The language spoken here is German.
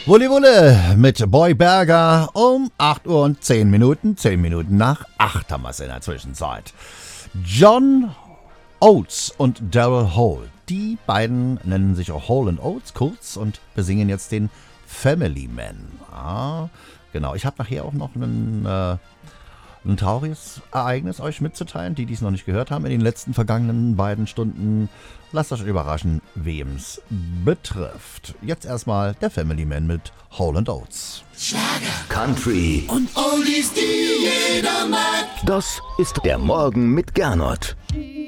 Wulli Wulle mit Boy Berger um 8 Uhr und 10 Minuten. 10 Minuten nach 8 haben wir es in der Zwischenzeit. John Oates und Daryl Hall. Die beiden nennen sich auch Hall Oates kurz und besingen jetzt den Family Man. Ah, genau. Ich habe nachher auch noch ein trauriges Ereignis euch mitzuteilen, die es noch nicht gehört haben in den letzten vergangenen beiden Stunden. Lasst euch überraschen, wem's betrifft. Jetzt erstmal der Family Man mit Hall Oates. Schlager, Country und Oldies, die jeder mag. Das ist der Morgen mit Gernot.